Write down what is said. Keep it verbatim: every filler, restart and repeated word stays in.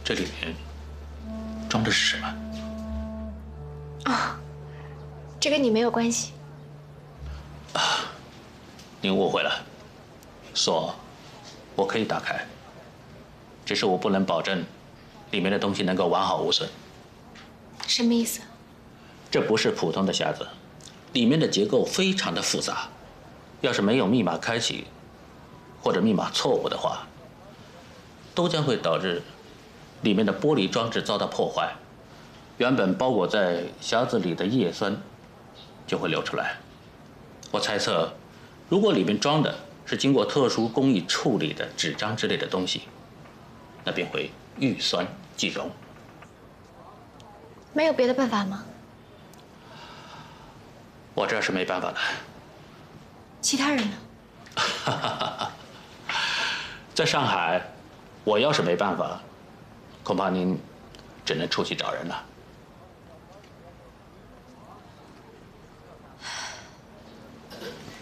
这里面装的是什么？ 哦，这跟你没有关系。 啊，您误会了。锁我可以打开，只是我不能保证里面的东西能够完好无损。 什么意思？ 这不是普通的匣子，里面的结构非常的复杂。要是没有密码开启，或者密码错误的话，都将会导致里面的玻璃装置遭到破坏，原本包裹在匣子里的叶酸就会流出来。我猜测，如果里面装的是经过特殊工艺处理的纸张之类的东西，那便会遇酸即溶。 没有别的办法吗？ 我这是没办法了。 其他人呢？ 在上海，我要是没办法，恐怕您只能出去找人了。